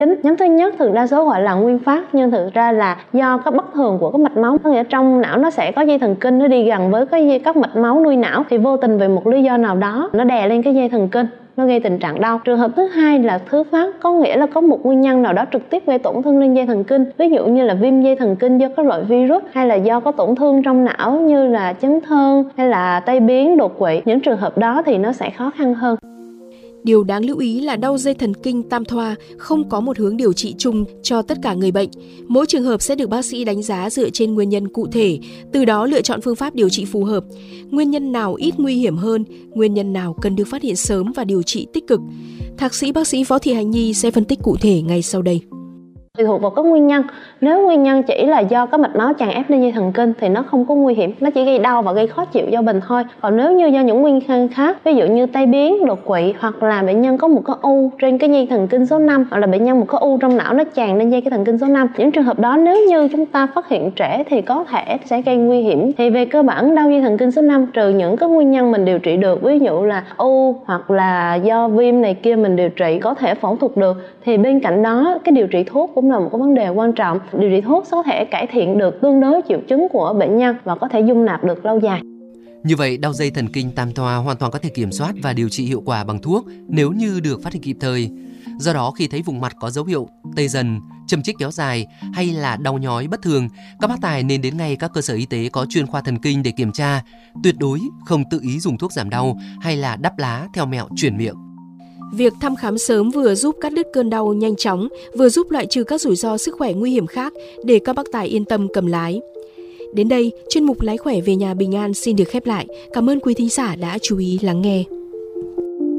Nhóm thứ nhất thường đa số gọi là nguyên phát, nhưng thực ra là do các bất thường của các mạch máu, có nghĩa trong não nó sẽ có dây thần kinh nó đi gần với các mạch máu nuôi não, thì vô tình vì một lý do nào đó nó đè lên cái dây thần kinh, nó gây tình trạng đau. Trường hợp thứ hai là thứ phát, có nghĩa là có một nguyên nhân nào đó trực tiếp gây tổn thương lên dây thần kinh, ví dụ như là viêm dây thần kinh do các loại virus, hay là do có tổn thương trong não như là chấn thương hay là tai biến, đột quỵ. Những trường hợp đó thì nó sẽ khó khăn hơn. Điều đáng lưu ý là đau dây thần kinh tam thoa không có một hướng điều trị chung cho tất cả người bệnh. Mỗi trường hợp sẽ được bác sĩ đánh giá dựa trên nguyên nhân cụ thể, từ đó lựa chọn phương pháp điều trị phù hợp. Nguyên nhân nào ít nguy hiểm hơn, nguyên nhân nào cần được phát hiện sớm và điều trị tích cực. Thạc sĩ bác sĩ Võ Thị Hạnh Nhi sẽ phân tích cụ thể ngay sau đây. Tùy thuộc vào các nguyên nhân. Nếu nguyên nhân chỉ là do các mạch máu tràn ép lên dây thần kinh thì nó không có nguy hiểm, nó chỉ gây đau và gây khó chịu do bình thôi. Còn nếu như do những nguyên nhân khác, ví dụ như tai biến, đột quỵ, hoặc là bệnh nhân có một cái u trên cái dây thần kinh số 5, hoặc là bệnh nhân một cái u trong não nó tràn lên dây cái thần kinh số 5, những trường hợp đó nếu như chúng ta phát hiện trễ thì có thể sẽ gây nguy hiểm. Thì về cơ bản đau dây thần kinh số 5 trừ những cái nguyên nhân mình điều trị được, ví dụ là u hoặc là do viêm này kia mình điều trị có thể phẫu thuật được, thì bên cạnh đó cái điều trị thuốc cũng là một cái vấn đề quan trọng. Điều trị thuốc có thể cải thiện được tương đối triệu chứng của bệnh nhân và có thể dung nạp được lâu dài. Như vậy, đau dây thần kinh tam thoa hoàn toàn có thể kiểm soát và điều trị hiệu quả bằng thuốc nếu như được phát hiện kịp thời. Do đó, khi thấy vùng mặt có dấu hiệu tê dần, châm chích kéo dài hay là đau nhói bất thường, các bác tài nên đến ngay các cơ sở y tế có chuyên khoa thần kinh để kiểm tra. Tuyệt đối không tự ý dùng thuốc giảm đau hay là đắp lá theo mẹo chuyển miệng. Việc thăm khám sớm vừa giúp cắt đứt cơn đau nhanh chóng, vừa giúp loại trừ các rủi ro sức khỏe nguy hiểm khác để các bác tài yên tâm cầm lái. Đến đây, chuyên mục Lái khỏe về nhà bình an xin được khép lại. Cảm ơn quý thính giả đã chú ý lắng nghe.